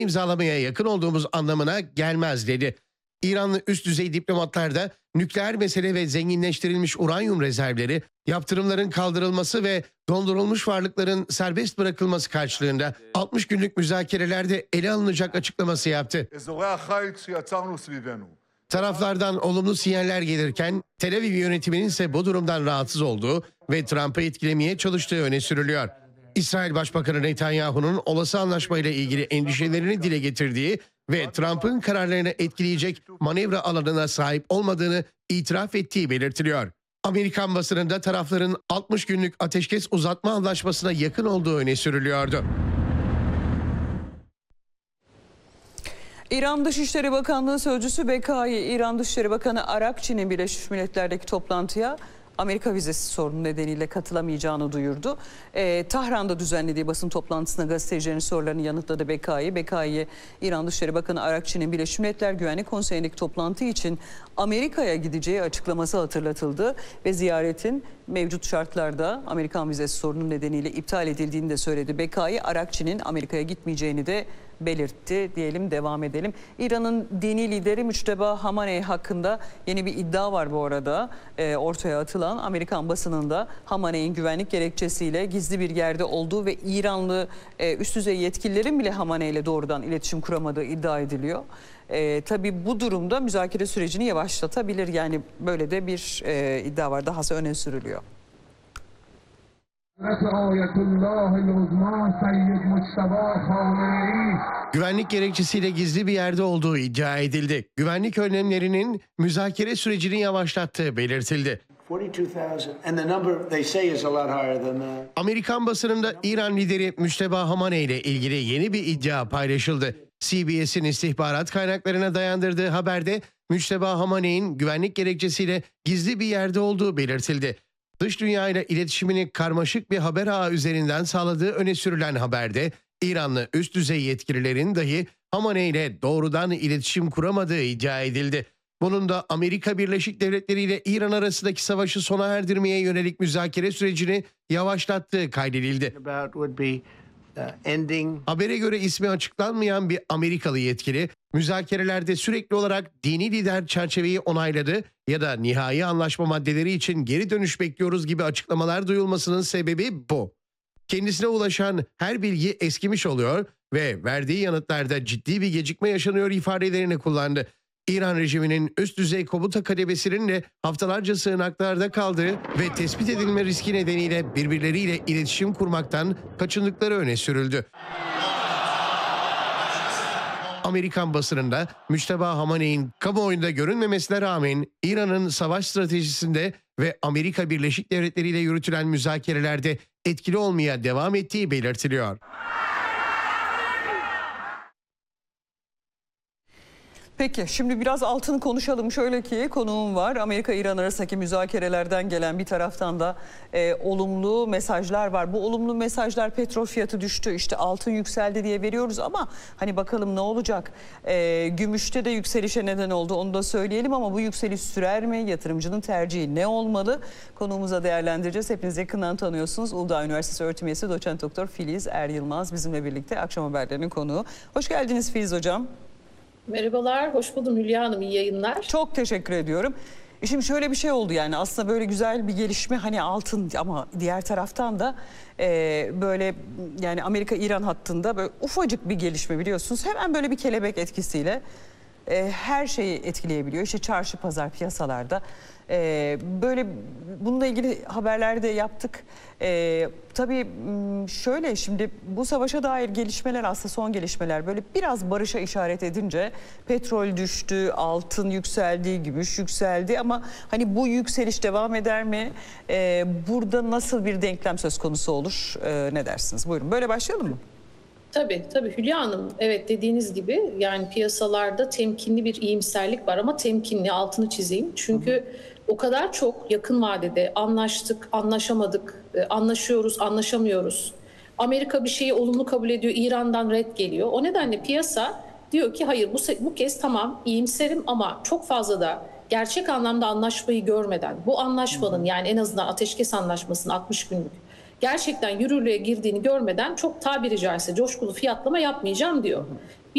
imzalamaya yakın olduğumuz anlamına gelmez dedi. İranlı üst düzey diplomatlar da nükleer mesele ve zenginleştirilmiş uranyum rezervleri, yaptırımların kaldırılması ve dondurulmuş varlıkların serbest bırakılması karşılığında 60 günlük müzakerelerde ele alınacak açıklaması yaptı. Taraflardan olumlu sinyaller gelirken Tel Aviv yönetiminin ise bu durumdan rahatsız olduğu ve Trump'ı etkilemeye çalıştığı öne sürülüyor. İsrail Başbakanı Netanyahu'nun olası anlaşmayla ilgili endişelerini dile getirdiği ve Trump'ın kararlarını etkileyecek manevra alanına sahip olmadığını itiraf ettiği belirtiliyor. Amerikan basınında tarafların 60 günlük ateşkes uzatma anlaşmasına yakın olduğu öne sürülüyordu. İran Dışişleri Bakanlığı Sözcüsü Bekai, İran Dışişleri Bakanı Arakçi'nin Birleşmiş Milletler'deki toplantıya Amerika vizesi sorunu nedeniyle katılamayacağını duyurdu. Tahran'da düzenlediği basın toplantısında gazetecilerin sorularını yanıtladı Bekai. Bekai'ye İran Dışişleri Bakanı Arakçi'nin Birleşmiş Milletler Güvenlik Konseyi'ndeki toplantı için Amerika'ya gideceği açıklaması hatırlatıldı ve ziyaretin mevcut şartlarda Amerikan vizesi sorunu nedeniyle iptal edildiğini de söyledi. Bekai, Arakçi'nin Amerika'ya gitmeyeceğini de belirtti. Diyelim, devam edelim. İran'ın dini lideri Müçteba Hamaney hakkında yeni bir iddia var bu arada. Ortaya atılan Amerikan basınında Hamaney'in güvenlik gerekçesiyle gizli bir yerde olduğu ve İranlı üst düzey yetkililerin bile Hamaney'le doğrudan iletişim kuramadığı iddia ediliyor. Tabii bu durumda müzakere sürecini yavaşlatabilir. Yani böyle de bir iddia var. Dahası öne sürülüyor. Güvenlik gerekçesiyle gizli bir yerde olduğu iddia edildi. Güvenlik önlemlerinin müzakere sürecini yavaşlattığı belirtildi. Amerikan basınında İran lideri Müçteba Hamaney ile ilgili yeni bir iddia paylaşıldı. CBS'in istihbarat kaynaklarına dayandırdığı haberde Müçteba Hamaney'in güvenlik gerekçesiyle gizli bir yerde olduğu belirtildi. Dış dünya ile iletişimini karmaşık bir haber ağı üzerinden sağladığı öne sürülen haberde İranlı üst düzey yetkililerin dahi Hamaney ile doğrudan iletişim kuramadığı iddia edildi. Bunun da Amerika Birleşik Devletleri ile İran arasındaki savaşı sona erdirmeye yönelik müzakere sürecini yavaşlattığı kaydedildi. Habere göre ismi açıklanmayan bir Amerikalı yetkili müzakerelerde sürekli olarak dini lider çerçeveyi onayladı ya da nihai anlaşma maddeleri için geri dönüş bekliyoruz gibi açıklamalar duyulmasının sebebi bu. Kendisine ulaşan her bilgi eskimiş oluyor ve verdiği yanıtlarda ciddi bir gecikme yaşanıyor ifadelerini kullandı. İran rejiminin üst düzey komuta kademesinin de haftalarca sığınaklarda kaldığı ve tespit edilme riski nedeniyle birbirleriyle iletişim kurmaktan kaçındıkları öne sürüldü. Amerikan basınında Müçteba Hamaney'in kamuoyunda görünmemesine rağmen İran'ın savaş stratejisinde ve Amerika Birleşik Devletleri ile yürütülen müzakerelerde etkili olmaya devam ettiği belirtiliyor. Peki, şimdi biraz altını konuşalım. Şöyle ki, konuğum var. Amerika-İran arasındaki müzakerelerden gelen, bir taraftan da olumlu mesajlar var. Bu olumlu mesajlar, petrol fiyatı düştü, işte altın yükseldi diye veriyoruz ama hani bakalım ne olacak? Gümüşte de yükselişe neden oldu, onu da söyleyelim ama bu yükseliş sürer mi? Yatırımcının tercihi ne olmalı? Konuğumuza değerlendireceğiz. Hepiniz yakından tanıyorsunuz. Uludağ Üniversitesi öğretim üyesi doçent doktor Filiz Yılmaz bizimle birlikte, akşam haberlerinin konuğu. Hoş geldiniz Filiz Hocam. Merhabalar, hoş buldum Hülya Hanım, iyi yayınlar. Çok teşekkür ediyorum. Şimdi şöyle bir şey oldu, yani aslında böyle güzel bir gelişme, hani altın, ama diğer taraftan da böyle yani Amerika-İran hattında böyle ufacık bir gelişme, biliyorsunuz. Hemen böyle bir kelebek etkisiyle her şeyi etkileyebiliyor. İşte çarşı pazar piyasalarda. Böyle bununla ilgili haberler de yaptık. Tabii şöyle, şimdi bu savaşa dair gelişmeler, aslında son gelişmeler böyle biraz barışa işaret edince petrol düştü, altın yükseldi, gümüş yükseldi ama hani bu yükseliş devam eder mi? Burada nasıl bir denklem söz konusu olur? Ne dersiniz? Buyurun, böyle başlayalım mı? Tabii Hülya Hanım, evet, dediğiniz gibi yani piyasalarda temkinli bir iyimserlik var ama temkinli, altını çizeyim. Çünkü o kadar çok yakın vadede anlaştık, anlaşamadık, anlaşıyoruz, anlaşamıyoruz. Amerika bir şeyi olumlu kabul ediyor, İran'dan red geliyor. O nedenle piyasa diyor ki hayır, bu kez tamam iyimserim ama çok fazla da gerçek anlamda anlaşmayı görmeden, bu anlaşmanın yani en azından ateşkes anlaşmasının 60 günlük gerçekten yürürlüğe girdiğini görmeden çok tabiri caizse coşkulu fiyatlama yapmayacağım diyor.